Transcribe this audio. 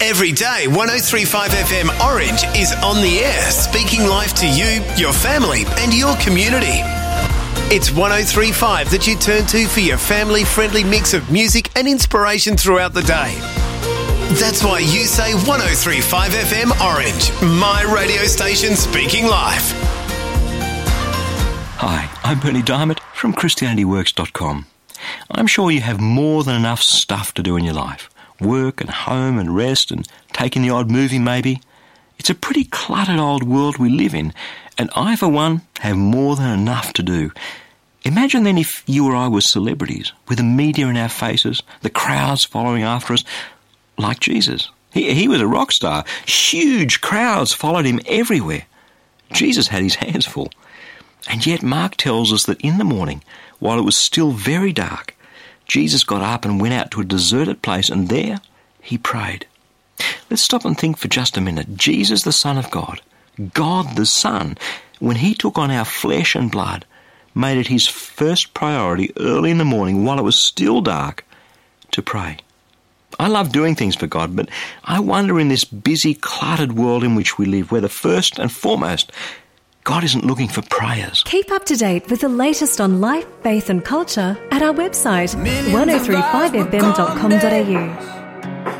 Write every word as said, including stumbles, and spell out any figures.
Every day, one oh three point five F M Orange is on the air, speaking life to you, your family and your community. It's one oh three point five that you turn to for your family-friendly mix of music and inspiration throughout the day. That's why you say one oh three point five F M Orange, my radio station speaking life. Hi, I'm Bernie Diamond from Christianity Works dot com. I'm sure you have more than enough stuff to do in your life. Work and home and rest and taking the odd movie maybe. It's a pretty cluttered old world we live in, and I, for one, have more than enough to do. Imagine then if you or I were celebrities, with the media in our faces, the crowds following after us, like Jesus. He, he was a rock star. Huge crowds followed him everywhere. Jesus had his hands full. And yet Mark tells us that in the morning, while it was still very dark, Jesus got up and went out to a deserted place, and there he prayed. Let's stop and think for just a minute. Jesus, the Son of God, God the Son, when he took on our flesh and blood, made it his first priority early in the morning while it was still dark to pray. I love doing things for God, but I wonder in this busy, cluttered world in which we live, whether first and foremost, God isn't looking for prayers. Keep up to date with the latest on life, faith and culture at our website, one oh three five f m dot com dot a u.